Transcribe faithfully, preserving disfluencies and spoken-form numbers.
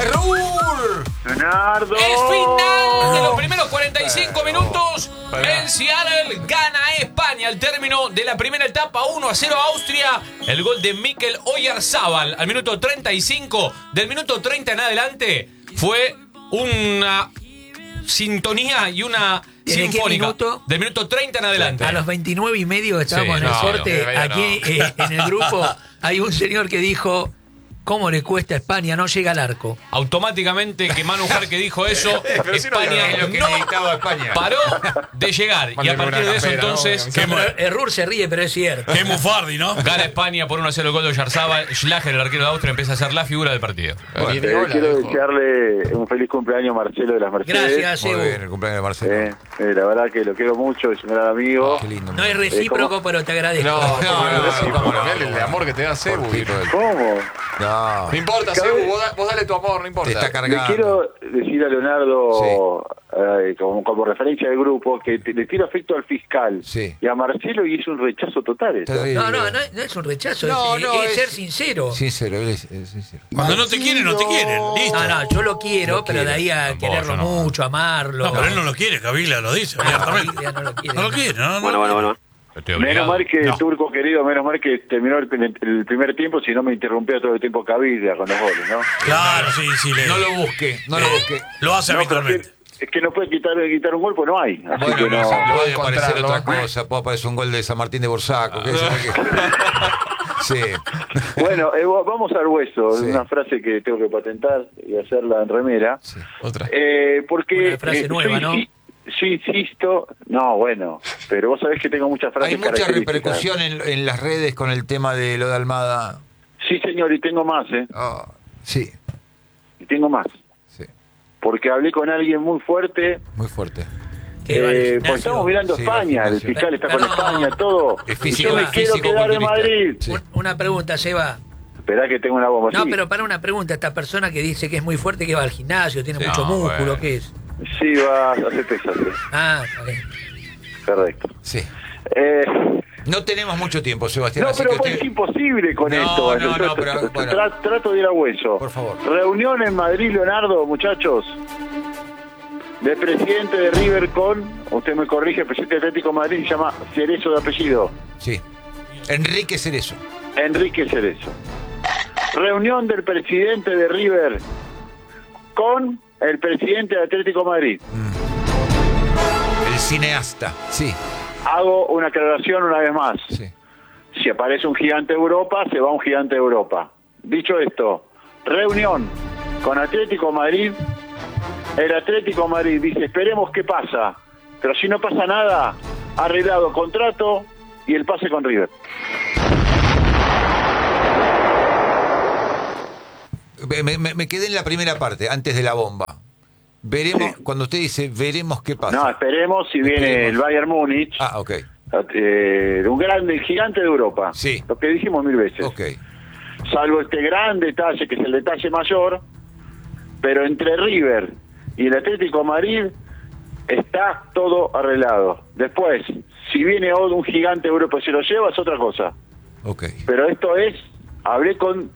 ¡Raúl! ¡Leonardo! Es final de los primeros cuarenta y cinco minutos. En Seattle gana España al término de la primera etapa, uno a cero Austria. El gol de Mikel Oyarzábal al minuto treinta y cinco. Del minuto treinta en adelante fue una sintonía y una ¿Desde qué sinfónica. minuto? Del minuto treinta en adelante. A los veintinueve y medio que estábamos Sí, en el no, corte, no, no, aquí no. eh, en el grupo hay un señor que dijo: ¿cómo le cuesta a España? No llega al arco. Automáticamente que Manu Jarque dijo eso, Pero si no España es lo que no necesitaba España. paró de llegar. Y a Mándenme partir una de eso campera, entonces ¿no? Qué mu- Errur se ríe, pero es cierto. Qué mufardi, ¿no? gana España por uno a cero el gol de Oyarzábal. Schlager, el arquero de Austria, empieza a ser la figura del partido. Ni Eh, viola, quiero dijo. desearle un feliz cumpleaños a Marcelo de las Mercedes. Gracias, Muy Ebu. bien, el cumpleaños de Marcelo. Eh, eh, la verdad que lo quiero mucho, es un gran amigo. Qué lindo. No es recíproco, pero te agradezco. No, no, no, no, Sí, cómo no, no, mirá el amor que te da Cebu. ¿Cómo? No, no importa, Cabe- Cebu, vos, da- vos dale tu amor, no importa. Te está Le cargando. quiero decir a Leonardo, eh, como, como referencia del grupo, que te- le tiro afecto al fiscal Sí. y a Marcelo y es un rechazo total eso. Terrible. No, no, no, no es un rechazo, No, es, no, es es- ser sincero. Sincero, él es, es sincero. Cuando no te quieren, no te quieren. Listo. No, no, yo lo quiero, Lo pero de ahí a Tampoco, quererlo yo no. mucho, amarlo. No, pero él no lo quiere, Cavila lo dice Ah, abiertamente. Caviglia no lo quiere. No lo quiere, no, no. Bueno, bueno, bueno. Estoy Menos obligado. mal que No. Turco querido, menos mal que terminó el, el primer tiempo, si no me interrumpía todo el tiempo Cavilla con los goles, ¿no? Claro, sí, sí. Le, No lo busque, no lo busque. lo hace No, pero habitualmente. es que, es que no puede quitar, quitar un gol, pues no hay. Así Bueno, que no. no, puede Puede aparecer encontrarlo. otra cosa, puede aparecer un gol de San Martín de Borsaco, qué sé yo qué. Sí. Bueno, eh, vamos al hueso, Sí. una frase que tengo que patentar y hacerla en remera. Sí. Otra. Eh, porque Una frase eh, nueva, yo ¿no? insi- Yo insisto, no, bueno, pero vos sabés que tengo muchas frases Hay mucha características. repercusión en, en las redes con el tema de lo de Almada. Sí, señor, y tengo más, ¿eh? Ah, sí, Y tengo más. sí, Porque hablé con alguien muy fuerte. muy fuerte. Que va al Eh, gimnasio. porque estamos mirando Sí, España, va al el gimnasio. fiscal está con Perdón. España, todo. Es Y físico, yo me es quiero físico quedar en culturista. Madrid. Sí. Un- Una pregunta, Seba. Esperá que tengo una bomba. No, sí. pero para una pregunta, esta persona que dice que es muy fuerte, que va al gimnasio, tiene Sí, mucho no, músculo, bueno. ¿qué es? Sí, va a hacer pesas, sí. Ah, está bien. Correcto. Sí. Eh, No tenemos mucho tiempo, Sebastián, no, así pero que pues usted... es imposible con No, esto. no, no, pero, Tra- bueno. tra- Trato de ir a hueso. Por favor. Reunión en Madrid, Leonardo, muchachos. De presidente de River con, usted me corrige, el presidente de Atlético de Madrid se llama Cerezo de apellido. Sí. Enrique Cerezo. Enrique Cerezo. Reunión del presidente de River con el presidente de Atlético de Madrid. El cineasta. Sí, Hago una aclaración una vez más. sí. Si aparece un gigante de Europa, se va un gigante de Europa. Dicho esto, reunión con Atlético de Madrid. El Atlético de Madrid dice, esperemos qué pasa. Pero si no pasa nada, arreglado contrato y el pase con River. Me, me- me quedé en la primera parte, antes de la bomba. Veremos, Sí. cuando usted dice, veremos qué pasa. No, esperemos si viene Esperemos. el Bayern Múnich, Ah, ok, eh, un grande, gigante de Europa. Sí. Lo que dijimos mil veces. ok. Salvo este gran detalle, que es el detalle mayor, pero entre River y el Atlético de Madrid está todo arreglado. Después, si viene hoy un gigante de Europa y se lo lleva, es otra cosa. Ok. Pero esto es, hablé con